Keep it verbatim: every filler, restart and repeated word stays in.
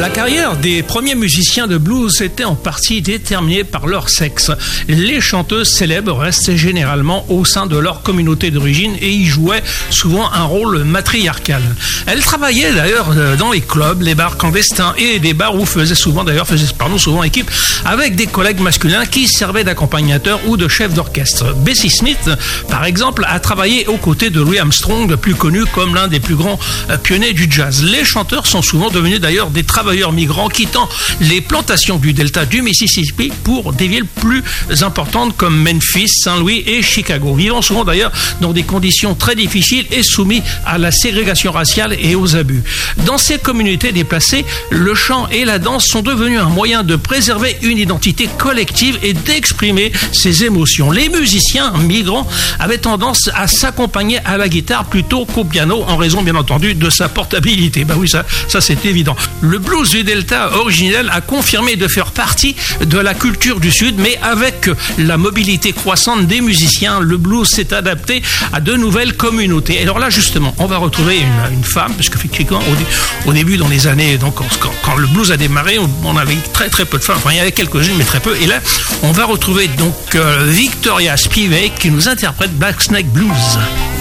La carrière des premiers musiciens de blues était en partie déterminée par leur sexe. Les chanteuses célèbres restaient généralement au sein de leur communauté d'origine et y jouaient souvent un rôle matriarcal. Elles travaillaient d'ailleurs dans les clubs, les bars clandestins et des bars où faisaient souvent d'ailleurs faisaient pardon souvent équipe avec des collègues masculins qui servaient d'accompagnateurs ou de chefs d'orchestre. Bessie Smith, par exemple, a travaillé aux côtés de Louis Armstrong, plus connu comme l'un des plus grands pionniers du jazz. Les chanteurs sont souvent devenus d'ailleurs des travailleurs migrants quittant les plantations du delta du Mississippi pour des villes plus importantes comme Memphis, Saint-Louis et Chicago, vivant souvent d'ailleurs dans des conditions très difficiles et soumis à la ségrégation raciale et aux abus. Dans ces communautés déplacées, le chant et la danse sont devenus un moyen de préserver une identité collective et d'exprimer ses émotions. Les musiciens migrants avaient tendance à s'accompagner à la guitare plutôt qu'au piano en raison bien entendu de sa portabilité. Bah oui, ça, ça c'est évident. Le blues du Delta originel a confirmé de faire partie de la culture du Sud, mais avec la mobilité croissante des musiciens, le blues s'est adapté à de nouvelles communautés. Et alors là, justement, on va retrouver une, une femme, parce qu'effectivement, au, au début, dans les années, donc quand, quand le blues a démarré, on, on avait très très peu de femmes. Enfin, il y avait quelques-unes, mais très peu. Et là, on va retrouver donc euh, Victoria Spivak qui nous interprète Black Snake Blues.